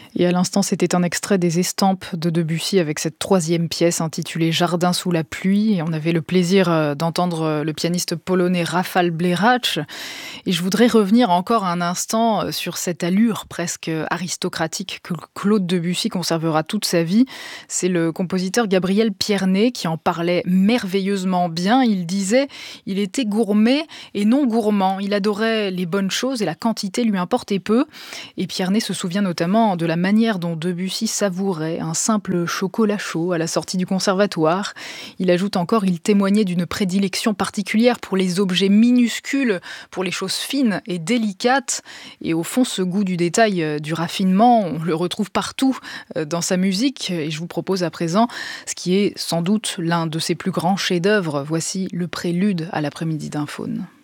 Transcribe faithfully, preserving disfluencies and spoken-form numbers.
Et à l'instant, c'était un extrait des Estampes de Debussy avec cette troisième pièce intitulée Jardin sous la pluie. Et on avait le plaisir euh, d'entendre euh, le pianiste polonais Rafał Bléracz. Et je voudrais revenir encore un instant euh, sur cette allure presque aristocratique que Claude Debussy conservera toute sa vie. C'est le compositeur Gabriel Pierné qui en parlait merveilleusement bien. Il disait il était gourmet et non gourmand. Il adorait les bonnes choses et la quantité lui importait peu. Et Pierné se souvient notamment de la manière dont Debussy savourait un simple chocolat chaud à la sortie du conservatoire. Il ajoute encore, il témoignait d'une prédilection particulière pour les objets minuscules, pour les choses fines et délicates. Et au fond, ce goût du détail, du raffinement, on le retrouve partout dans sa musique. Et je vous propose à présent ce qui est sans doute l'un de ses plus grands chefs-d'œuvre. Voici le prélude à l'après-midi d'un faune.